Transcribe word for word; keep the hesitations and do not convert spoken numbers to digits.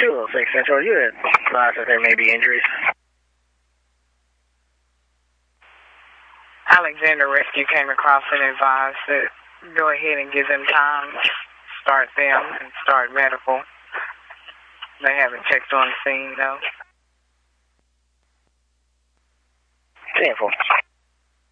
two oh six Central, you had advised that there may be injuries. Alexander Rescue came across and advised that go ahead and give them time, start them, and start medical. They haven't checked on the scene, though. ten four.